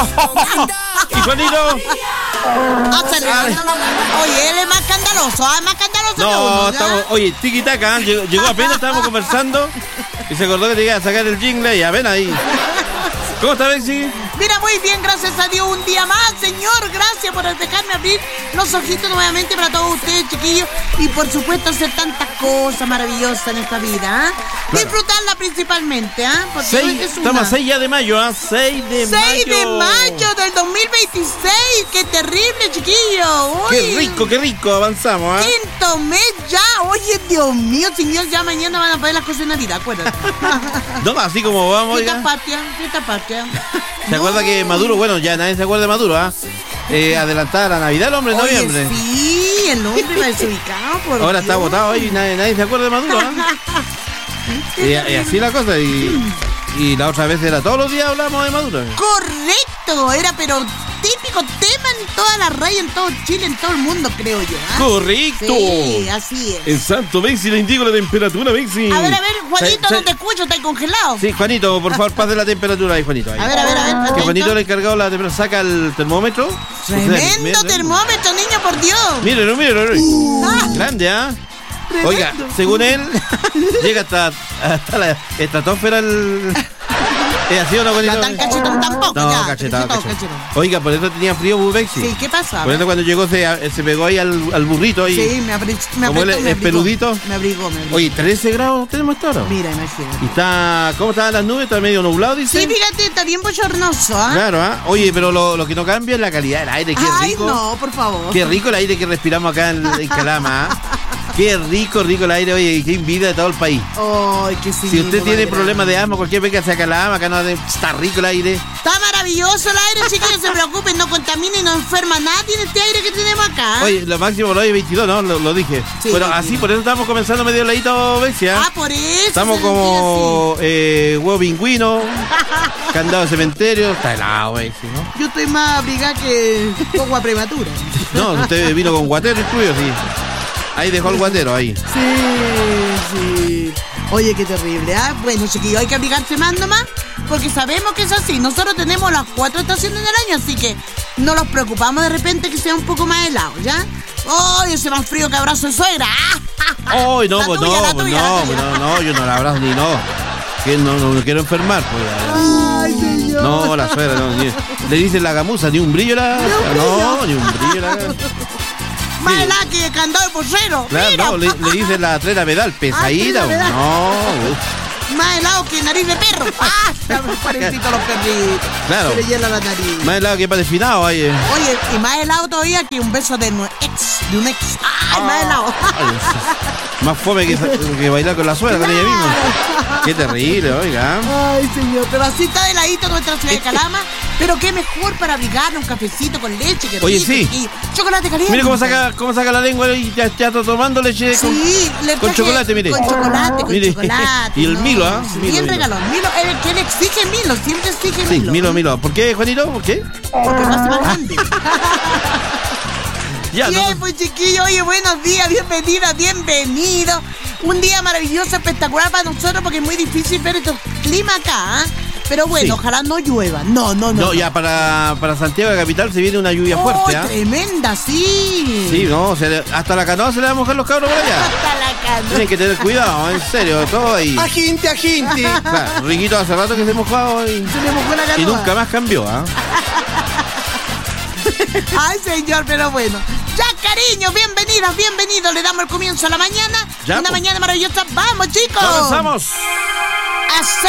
¿Y Juanito? Oye, él es más escandaloso, más escandaloso que No, uno, estamos... Oye, tiki-taka, llegó apenas, estábamos conversando y se acordó que te iba a sacar el jingle y ven ahí. ¿Cómo está, Bexi? Mira, muy bien, gracias a Dios, un día más, señor. Gracias por dejarme abrir los ojitos nuevamente para todos ustedes, chiquillos. Y por supuesto, hacer tantas cosas maravillosas en esta vida, ¿eh? Claro. Disfrutarla principalmente, ¿eh? Estamos a 6 ya de mayo, ¿ah? 6 de mayo. 6 de mayo del 2026. ¡Qué terrible, chiquillo! Uy, Qué rico, avanzamos, ¿eh? Quinto mes ya. Oye, Dios mío, señor, ya mañana van a poner las cosas de Navidad, acuérdate. No, así como vamos, fiesta patria. ¿Se acuerda que Maduro, bueno, ya nadie se acuerda de Maduro, ¿ah? Adelantada la Navidad el hombre en noviembre. Sí, el hombre va desubicado, por ahora Dios. Está votado ahí y nadie se acuerda de Maduro, ¿ah? Y así la cosa, y la otra vez era todos los días hablamos de Maduro. Correcto, era pero típico tema en todas las rayas, en todo Chile, en todo el mundo, creo yo, ¿eh? Correcto. Sí, así es. Exacto, Bexi, le indico la temperatura, Bexi. A ver, Juanito, no te escucho, ¿estás congelado? Sí, Juanito, por favor, pase la temperatura ahí, Juanito. Ahí. A ver. Que Juanito le ha encargado la temperatura, saca el termómetro. Tremendo termómetro, niño, por Dios. Míralo. Grande, ¿ah? Oiga, según él, llega hasta la estratosfera el... ¿Es así o no, Juanito? No tan cachetón tampoco. No, cachetón. Oiga, por eso tenía frío, Bexi. Sí, ¿qué pasa? Por eso cuando llegó se pegó ahí al burrito ahí. Sí, me como él es peludito. Me abrigó. Oye, 13 grados tenemos hasta ahora. Mira, imagínate. ¿Y ¿cómo estaban las nubes? ¿Está medio nublado, dice? Sí, fíjate, está bien bochornoso, ¿ah? Claro, ¿ah? Oye, pero lo que no cambia es la calidad del aire. Qué rico. Ay, no, por favor. Qué rico el aire que respiramos acá en Calama, ¿ah? Qué rico el aire, oye, qué envidia de todo el país. Ay, qué sí. Si usted tiene problemas de asma, cualquier vez que sea Calama, acá no está rico el aire. Está maravilloso el aire, chicos, no se preocupen, no contamina y no enferma nadie en este aire que tenemos acá. Oye, lo máximo por hoy es 22, ¿no? Lo dije. Sí, bueno, 22. así, por eso estamos comenzando medio ladito, Bexi, ¿ah? Por eso. Estamos como huevo pingüino, candado de cementerio. Está helado, Bexi, ¿no? Yo estoy más abrigada que agua prematura. No, usted vino con guatero incluido, sí. Ahí dejó el guatero, ahí. Sí. Oye, qué terrible, ¿ah? Bueno, chiquillos, hay que abrigarse más nomás, porque sabemos que es así. Nosotros tenemos las 4 estaciones del año, así que no nos preocupamos de repente que sea un poco más helado, ¿ya? ¡Ay, ese más frío que abrazo de suegra! ¡Ay, no, pues no, yo no la abrazo ni no! Que no me quiero enfermar, pues. ¡Ay, señor! No, la suegra, no. Le dicen la gamuza, ni un brillo la... No, ni un brillo la... Más helada que candado de porrero. Claro, mira. no, le dicen la trena pedal, pesadita. No. Más helado que nariz de perro. Parecitos los perritos. Claro. Se le hiela la nariz. Más helado que para desfinado, oye. Oye, y más helado todavía que un beso de un ex. ¡Ay, más helado! Más fome que bailar con la suegra, con ella misma. Qué terrible, oiga. Ay, señor, pero así está de ladito nuestra ciudad de Calama. Pero qué mejor para abrigarnos, un cafecito con leche, que oye, rico, sí. Y chocolate caliente. Mire cómo saca la lengua y ya está tomando leche con chocolate, mire. Con chocolate, mire. chocolate. Y el Milo, ¿ah? Bien regalón. Milo, que él exige Milo, siempre exige Milo. Sí, Milo. ¿Por qué, Juanito? ¿Por qué? Porque lo hace más grande. Ya, bien, no. pues chiquillo, oye, buenos días, bienvenido. Un día maravilloso, espectacular para nosotros porque es muy difícil ver estos climas acá, ¿eh? Pero bueno, sí. Ojalá no llueva. No. Ya para Santiago de Capital se viene una lluvia fuerte, ¿ah? Tremenda, sí. Sí, no, hasta la canoa se le va a mojar los cabros por allá. Hasta la canoa. Tienen que tener cuidado, en serio, todo ahí. Agente. Claro, Riquito hace rato que se mojó y se le mojó la canoa. Y nunca más cambió, ¿ah? Ay, señor, pero bueno. Ya, cariño, bienvenidos. Le damos el comienzo a la mañana. Ya, una mañana maravillosa. ¡Vamos, chicos! ¡Comenzamos!